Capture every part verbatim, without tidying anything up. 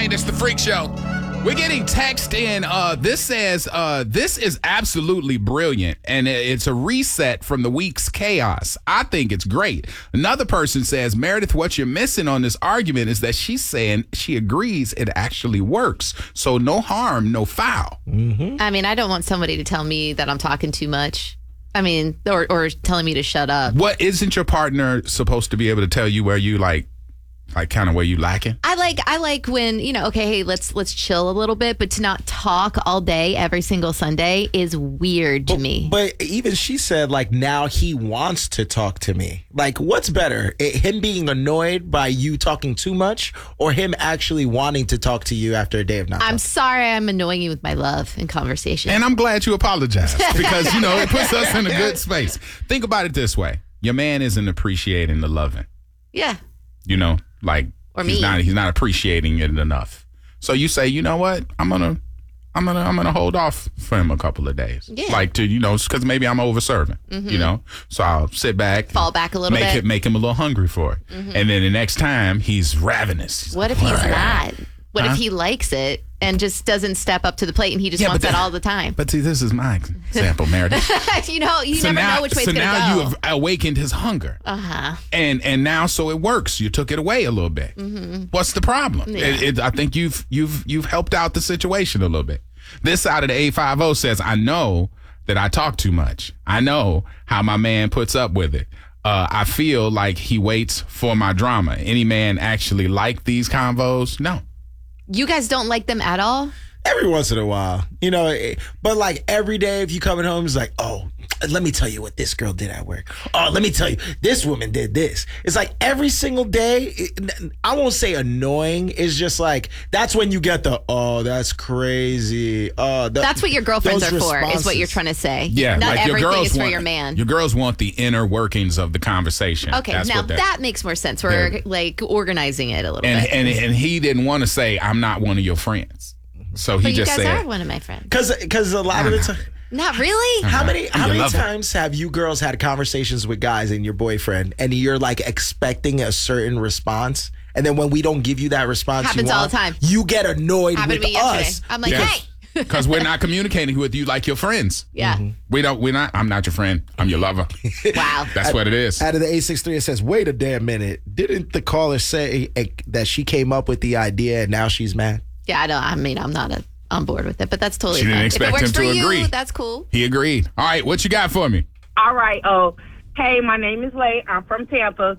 morning. It's the Freak Show. We're getting text in. Uh, this says, uh, this is absolutely brilliant, and it's a reset from the week's chaos. I think it's great. Another person says, Meredith, what you're missing on this argument is that she's saying she agrees it actually works. So no harm, no foul. Mm-hmm. I mean, I don't want somebody to tell me that I'm talking too much. I mean, or, or telling me to shut up. What, isn't your partner supposed to be able to tell you where you like, like kind of where you lacking? I like I like when, you know, okay, hey, let's let's chill a little bit, but to not talk all day every single Sunday is weird to but, me. But even she said, like, now he wants to talk to me. Like, what's better? It, him being annoyed by you talking too much, or him actually wanting to talk to you after a day of not I'm talking? sorry I'm annoying you with my love and conversation. And I'm glad you apologized because, you know, it puts us in a good space. Think about it this way. Your man isn't appreciating the loving. Yeah. You know, like or he's me. not he's not appreciating it enough. So you say, you know what? I'm gonna I'm gonna I'm gonna hold off for him a couple of days. Yeah. Like to, you know, because maybe I'm over serving. Mm-hmm. You know? So I'll sit back, fall back a little make bit. It, make him a little hungry for it. Mm-hmm. And then the next time he's ravenous. He's what like, if he's not? What huh? if he likes it and just doesn't step up to the plate and he just yeah, wants that, that all the time? But see, this is my example, Meredith. you know, you so never now, know which way so it's going to go. now you have awakened his hunger. Uh-huh. And and now so it works. You took it away a little bit. Mm-hmm. What's the problem? Yeah. It, it, I think you've you've you've helped out the situation a little bit. This side of the eight five zero says, I know that I talk too much. I know how my man puts up with it. Uh, I feel like he waits for my drama. Any man actually like these convos? No. You guys don't like them at all? Every once in a while, you know, it, but like every day, if you coming home, it's like, oh, let me tell you what this girl did at work. Oh, let me tell you, this woman did this. It's like every single day. It, I won't say annoying. It's just like, that's when you get the, oh, that's crazy. Oh, the, that's what your girlfriends are for, responses. is what you're trying to say. Yeah, Not like everything your girls is for want, your man. Your girls want the inner workings of the conversation. Okay, That's now what that makes more sense. We're They're- like organizing it a little and, bit. and and he didn't want to say, I'm not one of your friends. So he but you just guys said, are one of my friends. Because because a lot of the time. Not really? How many how You many love it. times have you girls had conversations with guys and your boyfriend and you're like expecting a certain response, and then when we don't give you that response, Happens you all want, the time. you get annoyed Happened with to me yesterday. us. I'm like, Yeah. hey. because we're not communicating with you like your friends. Yeah. We don't, we're not, I'm not your friend. I'm your lover. Wow. That's what it is. Out of the eight six three, it says, wait a damn minute. Didn't the caller say eh, that she came up with the idea and now she's mad? Yeah, I don't. I mean, I'm not a, on board with it, but that's totally She didn't fine. expect if it works him to for agree. you, that's cool. He agreed. All right, what you got for me? All right. Oh, hey, my name is Lay. I'm from Tampa.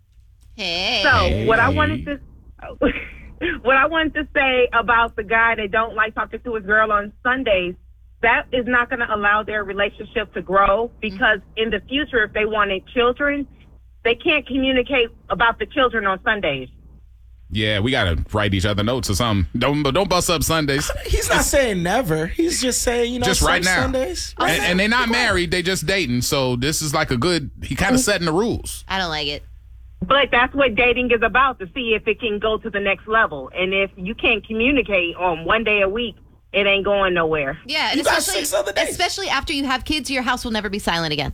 Hey. So what I wanted to, what I wanted to say about the guy that don't like talking to his girl on Sundays, that is not going to allow their relationship to grow, because in the future, if they wanted children, they can't communicate about the children on Sundays. Yeah, we got to write each other notes or something. Don't don't bust up Sundays. He's not saying never. He's just saying, you know, Just some right now. Sundays. And, and they're not married. They just dating. So this is like a good, he kind of setting the rules. I don't like it. But that's what dating is about, to see if it can go to the next level. And if you can't communicate on one day a week, it ain't going nowhere. Yeah, and You got especially, six other days. especially after you have kids, your house will never be silent again.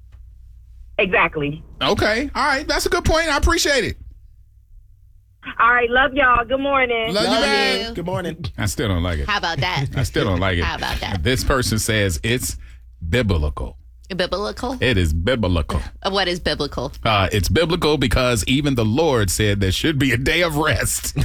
Exactly. Okay. All right. That's a good point. I appreciate it. All right. Love y'all. Good morning. Love, you, Love man. you. Good morning. I still don't like it. How about that? I still don't like it. How about that? This person says it's biblical. Biblical? It is biblical. Uh, What is biblical? Uh, it's biblical because even the Lord said there should be a day of rest.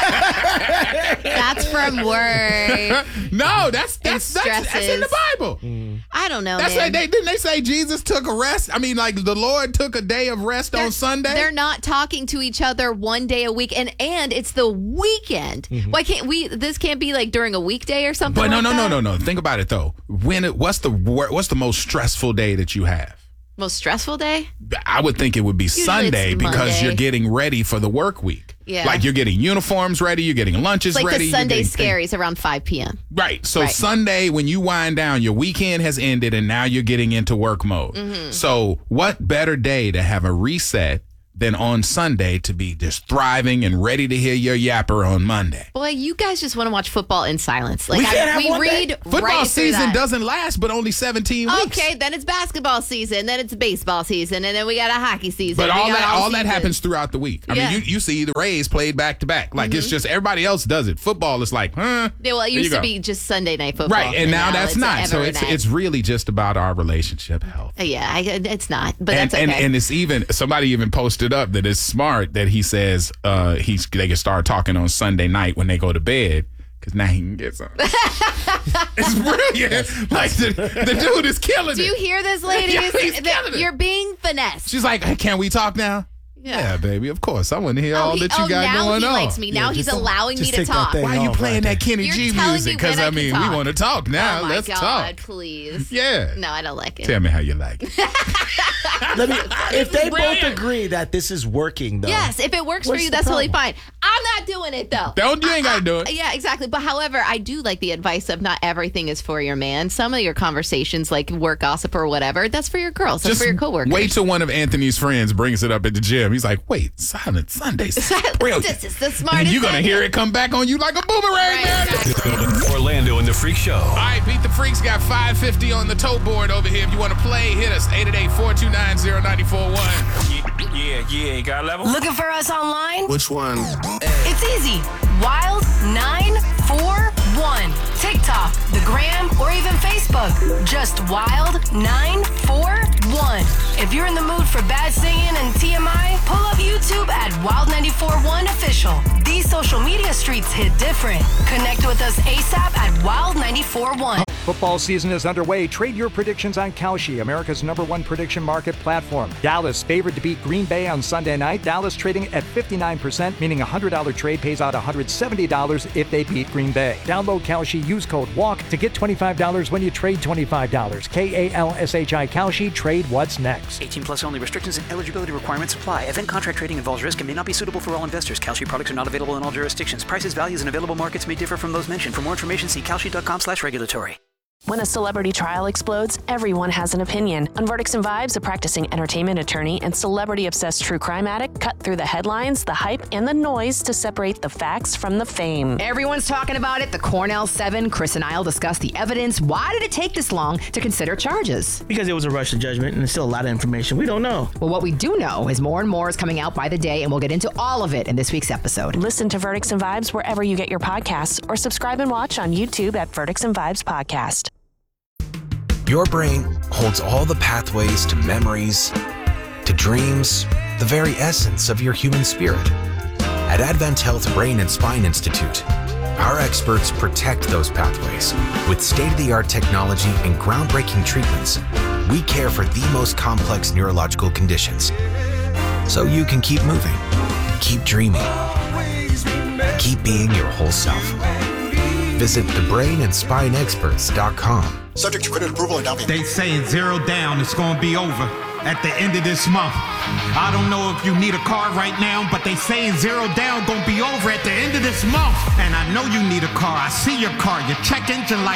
That's from word. No, that's that's, that's that's in the stresses. Bible. I don't know, That's man. like they didn't they say Jesus took a rest? I mean, like the Lord took a day of rest on Sunday. They're not talking to each other one day a week, and and it's the weekend. Why can't we? This can't be like during a weekday or something. But no, like no, that? no, no, no. Think about it though. When it, what's the wor- what's the most stressful day that you have? Most stressful day? I would think it would be Usually Sunday it's because Monday. you're getting ready for the work week. Yeah. Like you're getting uniforms ready, you're getting lunches It's like ready. the you're Sunday getting scaries around five p.m. Right. So Right. Sunday, when you wind down, your weekend has ended and now you're getting into work mode. Mm-hmm. So what better day to have a reset than on Sunday to be just thriving and ready to hear your yapper on Monday. Boy, you guys just want to watch football in silence. Like We can't I, have we one read day. Football right through season that. doesn't last but only seventeen weeks. Okay, then it's basketball season, then it's baseball season, and then we got a hockey season. But We all got that all that seasons. happens throughout the week. I Yeah. mean, you, you see the Rays played back to back. Like it's just everybody else does it. Football is like, huh? Yeah, well, it There you used to go. be just Sunday night football. Right, and now that's it's not. So ever it's night. it's really just about our relationship health. Yeah, I, it's not, but And, that's okay. and and it's even somebody even posted up that it's smart that he says uh he's they can start talking on Sunday night when they go to bed because now he can get some. It's brilliant. Like the, the dude is killing Do you it. hear this, ladies? Yeah, he's That killing it. You're being finessed. She's like, hey, can we talk now? Yeah. Yeah, baby. Of course. I want to hear Oh, all he, that you oh, got now going he on. likes me. Now Yeah, he's just- allowing me just to take that talk. thing Why are you off playing right that Kenny You're G telling music? me when Because I I can mean, talk. we want to talk now. Oh my Let's God, talk. please. Yeah. No, I don't like it. Tell me how you like it. Let me, if they both brilliant. agree that this is working, though. Yes, if it works for What's you, the that's totally problem? fine. I'm not doing it though. Don't you ain't got to do it. Yeah, exactly. But however, I do like the advice of not everything is for your man. Some of your conversations, like work gossip or whatever, that's for your girls. That's Just for your coworkers. wait till one of Anthony's friends brings it up at the gym. He's like, wait, Silent Sundays. Brilliant. This is the And smartest. you're going to thing. hear it come back on you like a boomerang, Right, man. exactly. Orlando and the Freak Show. All right, Beat the Freaks got five fifty on the toe board over here. If you want to play, hit us eight eight eight, four two nine, zero nine four one. Yeah, yeah, ain't got a level. Looking for us online? Which one? It's easy. Wild nine four one. TikTok, the Gram, or even Facebook. Just Wild nine four one. If you're in the mood for bad singing and T M I, pull up YouTube at Wild nine four one Official. These social media streets hit different. Connect with us ASAP at Wild nine four one. Football season is underway. Trade your predictions on Kalshi, America's number one prediction market platform. Dallas favored to beat Green Bay on Sunday night. Dallas trading at fifty-nine percent, meaning a one hundred dollars trade pays out one hundred seventy dollars if they beat Green Bay. Download Kalshi, use code WALK to get twenty-five dollars when you trade twenty-five dollars. K A L S H I Kalshi, trade what's next. eighteen plus only. Restrictions and eligibility requirements apply. Event contract trading involves risk and may not be suitable for all investors. Kalshi products are not available in all jurisdictions. Prices, values, and available markets may differ from those mentioned. For more information, see kalshi.com slash regulatory. When a celebrity trial explodes, everyone has an opinion. On Verdicts and Vibes, a practicing entertainment attorney and celebrity-obsessed true crime addict cut through the headlines, the hype, and the noise to separate the facts from the fame. Everyone's talking about it. The Cornell Seven. Chris and I'll discuss the evidence. Why did it take this long to consider charges? Because it was a rush to judgment and there's still a lot of information we don't know. Well, what we do know is more and more is coming out by the day, and we'll get into all of it in this week's episode. Listen to Verdicts and Vibes wherever you get your podcasts, or subscribe and watch on YouTube at Verdicts and Vibes Podcast. Your brain holds all the pathways to memories, to dreams, the very essence of your human spirit. At Advent Health Brain and Spine Institute, our experts protect those pathways with state-of-the-art technology and groundbreaking treatments. We care for the most complex neurological conditions, so you can keep moving, keep dreaming, keep being your whole self. Visit the brain and spine experts dot com. Subject to credit approval and down payment. They saying zero down, it's gonna be over at the end of this month. I don't know if you need a car right now, but they saying zero down gonna be over at the end of this month. And I know you need a car. I see your car, your check engine light